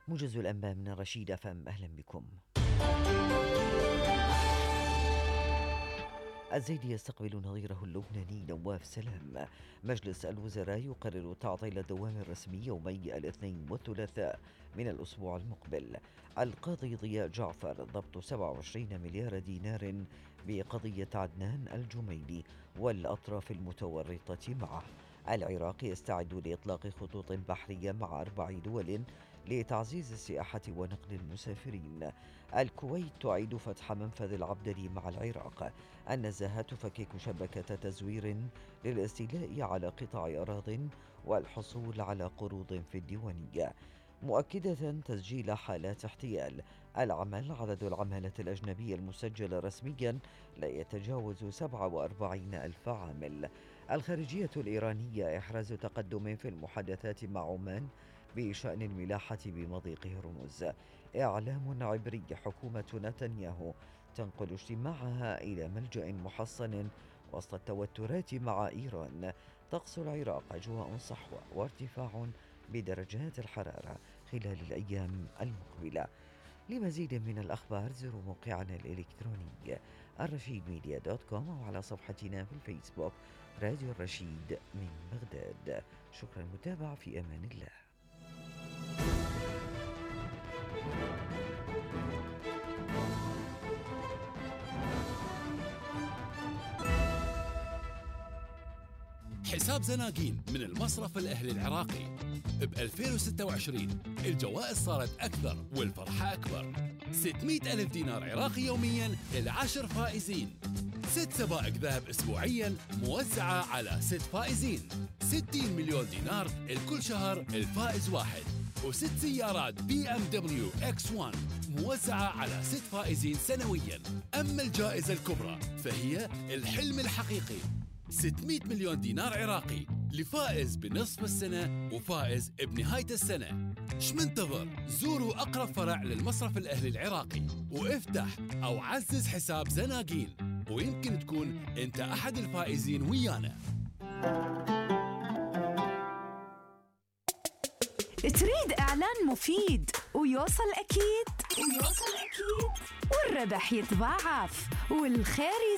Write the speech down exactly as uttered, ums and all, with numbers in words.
موجز الأنباء من الرشيد أف أم، أهلا بكم. الزيدي يستقبل نظيره اللبناني نواف سلام. مجلس الوزراء يقرر تعطيل الدوام الرسمي يومي الاثنين والثلاثاء من الأسبوع المقبل. القاضي ضياء جعفر ضبط سبعة وعشرين مليار دينار بقضية عدنان الجميلي والأطراف المتورطة معه. العراق يستعد لإطلاق خطوط بحرية مع أربع دول لتعزيز السياحة ونقل المسافرين. الكويت تعيد فتح منفذ العبدلي مع العراق. النزاهة تفكك شبكة تزوير للاستيلاء على قطاع أراضٍ والحصول على قروض في الديوانية، مؤكدة تسجيل حالات احتيال. العمل عدد العمالة الأجنبية المسجلة رسميا لا يتجاوز سبعة وأربعين ألف عامل. الخارجية الإيرانية إحراز تقدم في المحادثات مع عمان بشأن الملاحة بمضيق هرمز. إعلام عبري: حكومة نتنياهو تنقل اجتماعها إلى ملجأ محصن وسط التوترات مع إيران. طقس العراق: أجواء صحوة وارتفاع بدرجات الحرارة خلال الأيام المقبلة. لمزيد من الأخبار زوروا موقعنا الإلكتروني الرشيد ميديا دوت كوم أو على صفحتنا في الفيسبوك راديو الرشيد من بغداد. شكرا للمتابعة، في أمان الله. حساب زناقين من المصرف الأهلي العراقي. ب ألفين وستة وعشرين الجوائز صارت أكثر والفرحة أكبر. ستمئة ألف دينار عراقي يومياً للعشر فائزين. ست سبائك ذهب أسبوعياً موزعة على ست فائزين. ستين مليون دينار الكل شهر الفائز واحد. وست سيارات بي ام دبليو اكس واحد موزعة على ست فائزين سنوياً. أما الجائزة الكبرى فهي الحلم الحقيقي، ستمئة مليون دينار عراقي لفائز بنصف السنة وفائز بنهاية السنة. ايش منتظر؟ زوروا أقرب فرع للمصرف الأهلي العراقي وافتح أو عزز حساب زناقين، ويمكن تكون أنت أحد الفائزين ويانا. تريد إعلان مفيد ويوصل أكيد ويوصل أكيد والربح يتضاعف والخير